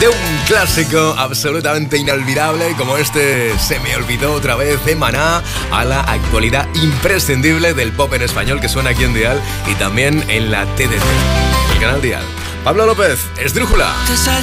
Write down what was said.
de un clásico absolutamente inolvidable como este Se me olvidó otra vez de Maná a la actualidad imprescindible del pop en español que suena aquí en Dial y también en la TDT, el canal Dial. Pablo López, Esdrújula. Te